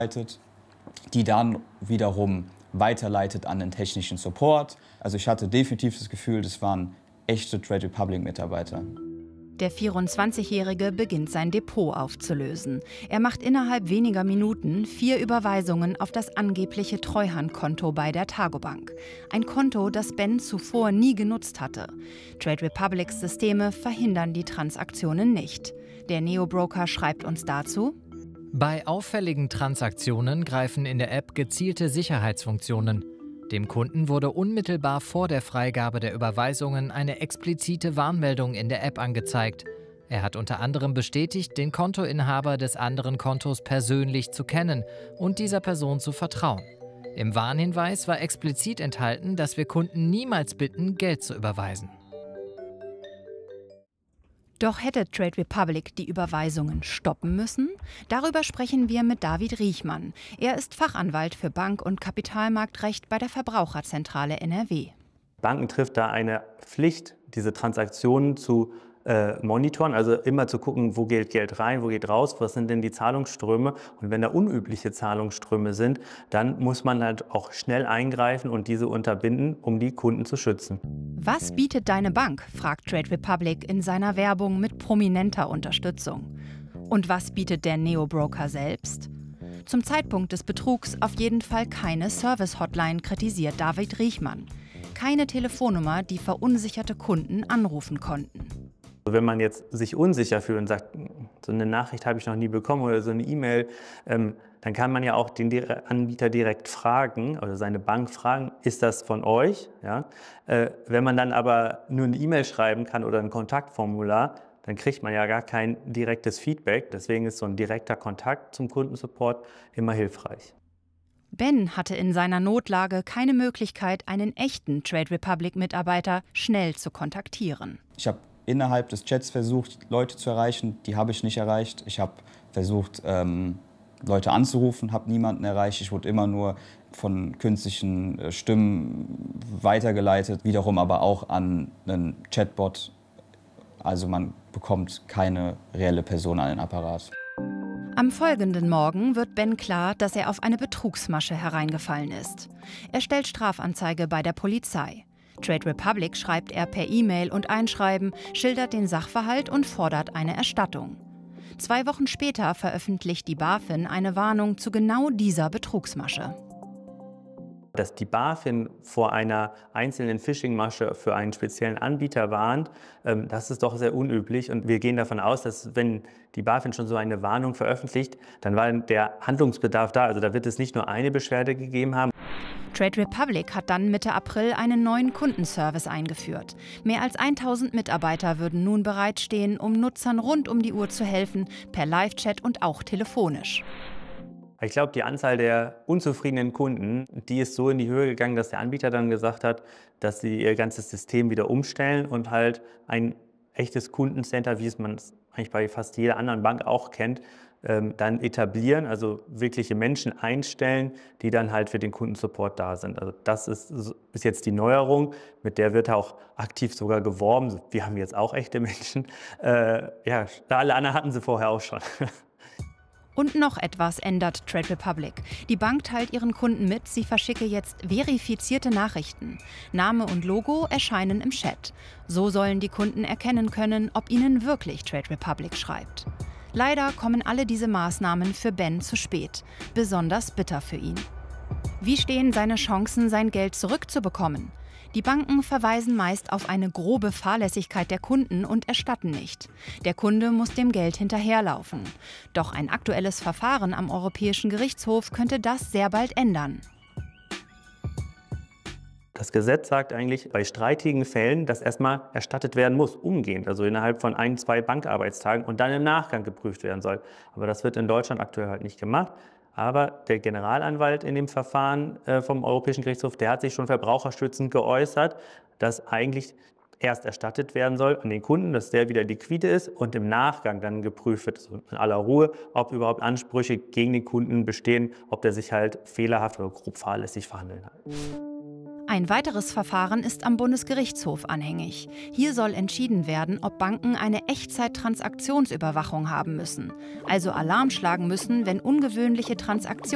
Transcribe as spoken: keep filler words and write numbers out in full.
die dann wiederum weiterleitet an den technischen Support. Also ich hatte definitiv das Gefühl, das waren echte Trade Republic-Mitarbeiter. Der vierundzwanzigjährige beginnt sein Depot aufzulösen. Er macht innerhalb weniger Minuten vier Überweisungen auf das angebliche Treuhandkonto bei der Targobank. Ein Konto, das Ben zuvor nie genutzt hatte. Trade Republics Systeme verhindern die Transaktionen nicht. Der Neobroker schreibt uns dazu: Bei auffälligen Transaktionen greifen in der App gezielte Sicherheitsfunktionen. Dem Kunden wurde unmittelbar vor der Freigabe der Überweisungen eine explizite Warnmeldung in der App angezeigt. Er hat unter anderem bestätigt, den Kontoinhaber des anderen Kontos persönlich zu kennen und dieser Person zu vertrauen. Im Warnhinweis war explizit enthalten, dass wir Kunden niemals bitten, Geld zu überweisen. Doch hätte Trade Republic die Überweisungen stoppen müssen? Darüber sprechen wir mit David Riechmann. Er ist Fachanwalt für Bank- und Kapitalmarktrecht bei der Verbraucherzentrale N R W. Banken trifft da eine Pflicht, diese Transaktionen zu äh, monitoren, also immer zu gucken, wo geht Geld rein, wo geht raus, was sind denn die Zahlungsströme. Und wenn da unübliche Zahlungsströme sind, dann muss man halt auch schnell eingreifen und diese unterbinden, um die Kunden zu schützen. Was bietet deine Bank, fragt Trade Republic in seiner Werbung mit prominenter Unterstützung. Und was bietet der Neobroker selbst? Zum Zeitpunkt des Betrugs auf jeden Fall keine Service-Hotline, kritisiert David Riechmann. Keine Telefonnummer, die verunsicherte Kunden anrufen konnten. Wenn man jetzt sich unsicher fühlt und sagt, so eine Nachricht habe ich noch nie bekommen oder so eine E-Mail, ähm, dann kann man ja auch den Anbieter direkt fragen oder seine Bank fragen, ist das von euch? Ja? Äh, wenn man dann aber nur eine E-Mail schreiben kann oder ein Kontaktformular, dann kriegt man ja gar kein direktes Feedback. Deswegen ist so ein direkter Kontakt zum Kundensupport immer hilfreich. Ben hatte in seiner Notlage keine Möglichkeit, einen echten Trade Republic-Mitarbeiter schnell zu kontaktieren. Ich habe innerhalb des Chats versucht, Leute zu erreichen, die habe ich nicht erreicht. Ich habe versucht, ähm, Leute anzurufen, habe niemanden erreicht. Ich wurde immer nur von künstlichen äh, Stimmen weitergeleitet, wiederum aber auch an einen Chatbot. Also man bekommt keine reelle Person an den Apparat. Am folgenden Morgen wird Ben klar, dass er auf eine Betrugsmasche hereingefallen ist. Er stellt Strafanzeige bei der Polizei. Trade Republic schreibt er per E-Mail und Einschreiben, schildert den Sachverhalt und fordert eine Erstattung. Zwei Wochen später veröffentlicht die BaFin eine Warnung zu genau dieser Betrugsmasche. Dass die BaFin vor einer einzelnen Phishing-Masche für einen speziellen Anbieter warnt, das ist doch sehr unüblich. Und wir gehen davon aus, dass wenn die BaFin schon so eine Warnung veröffentlicht, dann war der Handlungsbedarf da. Also da wird es nicht nur eine Beschwerde gegeben haben. Trade Republic hat dann Mitte April einen neuen Kundenservice eingeführt. Mehr als tausend Mitarbeiter würden nun bereitstehen, um Nutzern rund um die Uhr zu helfen, per Live-Chat und auch telefonisch. Ich glaube, die Anzahl der unzufriedenen Kunden, die ist so in die Höhe gegangen, dass der Anbieter dann gesagt hat, dass sie ihr ganzes System wieder umstellen und halt ein echtes Kundencenter, wie es man es eigentlich bei fast jeder anderen Bank auch kennt, ähm, dann etablieren, also wirkliche Menschen einstellen, die dann halt für den Kundensupport da sind. Also das ist, ist jetzt die Neuerung, mit der wird auch aktiv sogar geworben. Wir haben jetzt auch echte Menschen. Äh, ja, alle anderen hatten sie vorher auch schon. Und noch etwas ändert Trade Republic. Die Bank teilt ihren Kunden mit, sie verschicke jetzt verifizierte Nachrichten. Name und Logo erscheinen im Chat. So sollen die Kunden erkennen können, ob ihnen wirklich Trade Republic schreibt. Leider kommen alle diese Maßnahmen für Ben zu spät. Besonders bitter für ihn. Wie stehen seine Chancen, sein Geld zurückzubekommen? Die Banken verweisen meist auf eine grobe Fahrlässigkeit der Kunden und erstatten nicht. Der Kunde muss dem Geld hinterherlaufen. Doch ein aktuelles Verfahren am Europäischen Gerichtshof könnte das sehr bald ändern. Das Gesetz sagt eigentlich bei streitigen Fällen, dass erstmal erstattet werden muss, umgehend, also innerhalb von ein, zwei Bankarbeitstagen und dann im Nachgang geprüft werden soll. Aber das wird in Deutschland aktuell halt nicht gemacht. Aber der Generalanwalt in dem Verfahren äh, vom Europäischen Gerichtshof, der hat sich schon verbraucherstützend geäußert, dass eigentlich erst erstattet werden soll an den Kunden, dass der wieder liquide ist und im Nachgang dann geprüft wird, also in aller Ruhe, ob überhaupt Ansprüche gegen den Kunden bestehen, ob der sich halt fehlerhaft oder grob fahrlässig verhandeln hat. Ein weiteres Verfahren ist am Bundesgerichtshof anhängig. Hier soll entschieden werden, ob Banken eine Echtzeit-Transaktionsüberwachung haben müssen, also Alarm schlagen müssen, wenn ungewöhnliche Transaktionen